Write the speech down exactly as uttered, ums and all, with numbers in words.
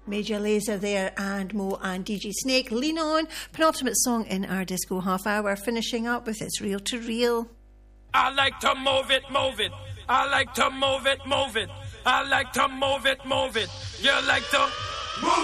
Major Lazer there and Mo and D J Snake. Lean On, penultimate song in our disco half hour, finishing up with It's Real to Real. I like to move it, move it. I like to move it, move it. I like to move it, move it. You like to move